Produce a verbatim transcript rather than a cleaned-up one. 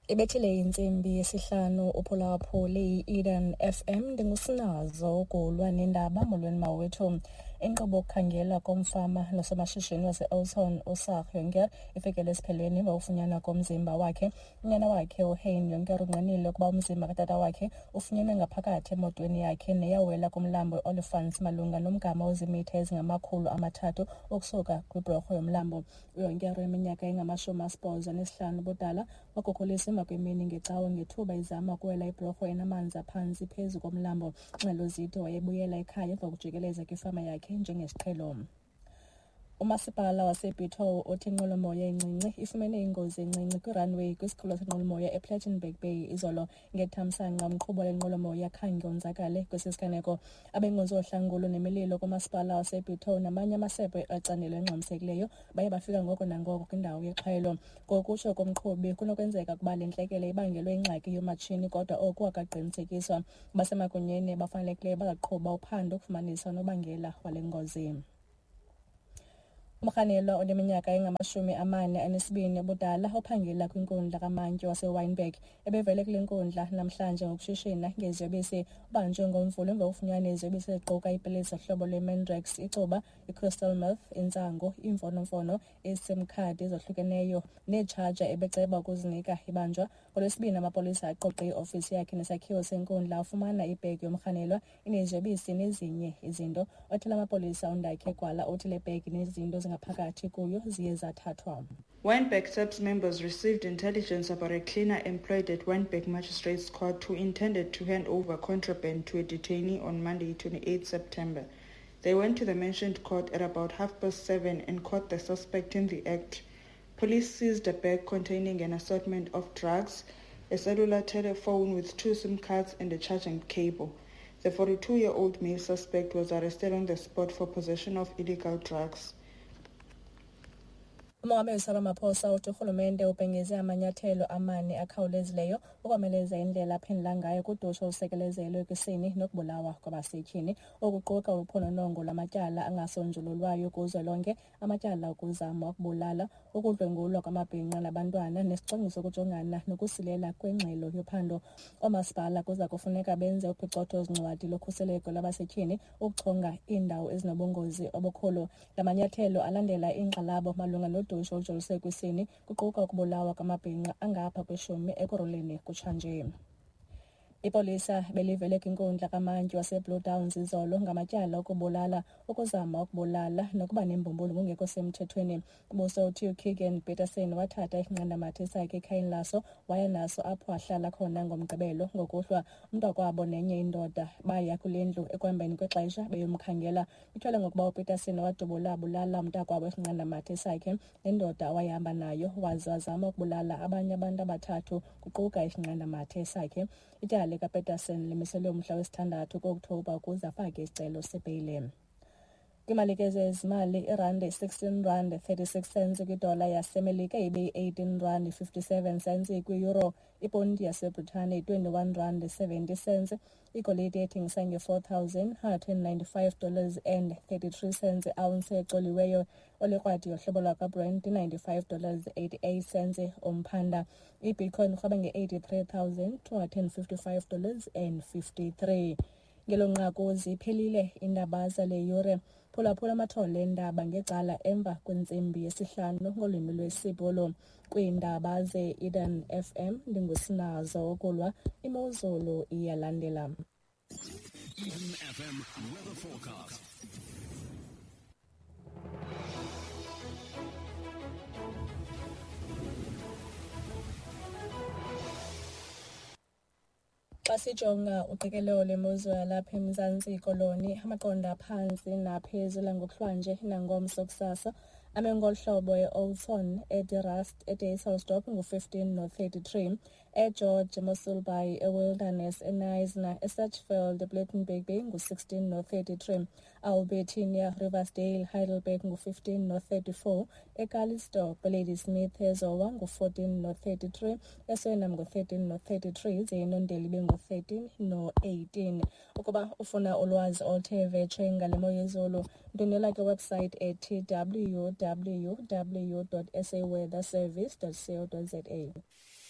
Ibethile intsimbi yesihlanu uphulaphula le-Eden F M ndingusinazo kulwa nendaba molweni mawethu. Inkqubo yokukhangela komfama nosomashishini wase-Oudtshoorn uSarh Jonker ifikele esiphelweni wawufunyanwa komzimba wakhe. Unyana wakhe uHayne Jonker unqinile ukuba umzimba katata wakhe ufunyenwe ngaphakathi emotweni yakhe neyawela kumlambo Olifants malunga nomgama ozimitha ezingamakhulu amathathu ukusuka kwibhorho yomlambo. uJonker iminyaka engamashumi asibhozo aneshlanu ubudala wakhukhuliswa emva kwemini ngecawe ngethuba izama ukuwela ibhorho enamanzi aphantsi phezu komlambo. Nxelo zide wayebuyela ekhaya emva kokujikeleza kwifama yakhe njengesiqhelo. Umasipala wasePieto uthi inqwelomoya encinci ifumene ingozi encinci kwirunway kwisikhululo senqwelomoya ePlettenberg Bay izolo ngethamsanqa. Umqhubi lenqwelomoya khange onzakale kwesisiganeko. Abengozi ohlangulo nemililo kumasipala wasePieto namanye amasebe acandelo engxamisekileyo baye bafika ngoko nangoko kwindawo yexhwelo. Ngokutsho komqhubi kunokwenzeka ukuba le ntlekele ibangelwe ingxaki yomatshini, kodwa oku akaqinisekiswa. Basemagunyeni bafanelekileyo bazaqhuba uphando ukufumanisa unobangela wale ngozi. Umrhanelwa oneminyaka engamashumi amane anesibini ubudala ophangela kwinkundla kamantyi waseWynberg ebevele kule nkundla namhlanje ngokushishina ngeziyobisi ubanjwe ngomvulo emva kokufunyanwa iziyobisi eziquka ipilisi zohlobo lwe-Mandrax, icuba, i-crystal meth, intsangu, imfonomfono, i-sim card ezohlukeneyo neetshaja ebeceba ukuzinika ibanjwa. NgoLwesibini amapolisa aqoqe iofisi yakhe nesakhiwo senkundla afumana ibhegi yomrhanelwa ineziyobisi nezinye izinto. Othile amapolisa undakhe kwala uthi le bhegi nezinto ngaphakathi kuyo ziye zathathwa. Wynberg S A P S members received intelligence about a cleaner employed at Wynberg Magistrates Court who intended to hand over contraband to a detainee on Monday, twenty-eighth September. They went to the mentioned court at about half past seven and caught the suspect in the act. Police seized a bag containing an assortment of drugs, a cellular telephone with two SIM cards and a charging cable. The forty-two-year-old male suspect was arrested on the spot for possession of illegal drugs. uMongameli Cyril Ramaphosa uthi urhulumente ubhengeze amanyathelo amane akhawulezileyo ukwameleza indlela aphendula ngayo kudushe olusekelezelwe ekwisini nokubulawa kwabasetyhini, okuquka uphononongo lwamatyala angasonjululwayo kuzo lonke, amatyala okuzama ukubulala, ukudlwengulwa kwamabhinqa nabantwana nesicwangciso sokujongana nokusilela kwengxelo yophando. Oomasipala kuza kufuneka benze uphicotho-zincwadi lokhuseleko lwabasetyhini ukuchonga iindawo ezinobungozi obukhulu. La manyathelo alandela inkxalabo malunga no dushe ojolise kwisini kuquka ukubulawa kwamabhinqa angapha kweshumi ekuruleni kutshanje. Ipolisa belivele kwinkundla kamantyi waseBlue Downs izolo ngamatyala okubulala, ukuzama ukubulala nokuba nembumbulu ngungekho semthethweni. Ubuso uthi uKeegan Peterson wathatha isinqandamathe sakhe ekhayeni laso waya naso apho ahlala khona ngomgqibelo. Ngokuhlwa umntakwabo nenye indoda baya kule ndlu ekuhambeni kwexesha beyomkhangela. Ithwele ngokuba uPeterson wadubula bulala umntakwabo isinqandamathe sakhe nendoda awayehamba nayo waze wazama ukubulala abanye abantu abathathu kuquka isinqandamathe sakhe. Ityala likaPeterson limiselwe umhla wesithandathu ku-Okthobha ukuze afake isicelo sebheyile. Kwimalike zezimali irandi sixteen rand thirty-six cents kwidola yasemelika ibe eighteen rand fifty-seven cents kwi-euro. Ipondi yaseBritane twenty-one rand seventy cents. Igolide ethengisa nge-four thousand one hundred ninety-five dollars and thirty-three cents ounce exoliweyo. Olikrwadi yohlobo lwakaBrent ninety-five dollars eighty-eight cents omphanda. iBitcoin urhweba nge-eighty-three thousand two hundred fifty-five dollars and fifty-three. Ngelo nqaku ziphelile iindaba zale yure. Phulaphula amathole endaba ngecala emva kwentsimbi yesihlanu ngolwimi lwesiBhulu. Kwiindaba ze-Eden F M ndingusinazo okulwa, imozulu iyalandela. Eden F M weather forecast. Xa sijonga uqikelelo lwemozulu yalapha eMzantsi Koloni, amaqondo aphantsi naphezulu ngokuhlwanje nangomso kusasa ame ngolu hlobo e-Oudtshoorn, eDirrast, eDayselsdorp ngu-fifteen no thirty-three, eGeorge, Moselbaai, eWilderness, eNyasa, eSatchfield, ePlettenberg Bay ngu-sixteen no thirty-three, Albertina, Riversdale, Heidelberg ngu-fifteen no thirty-four, eCalisto, Ladysmith, eZowa ngu-fourteen no thirty-three, eSwellham ngu-thirteen no thirty-three, zeNondeli ibe ngu-thirteen no eighteen. Ukuba ufuna ulwazi oluthe vetshe ngale mo yezulu, ndonela kwewebsite ethi w w w dot s a weather service dot co dot za.